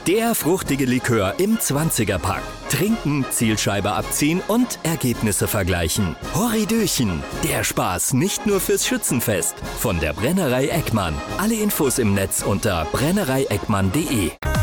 Der fruchtige Likör im 20er-Pack. Trinken, Zielscheibe abziehen und Ergebnisse vergleichen. Horridöchen, der Spaß nicht nur fürs Schützenfest. Von der Brennerei Eckmann. Alle Infos im Netz unter brennereieckmann.de.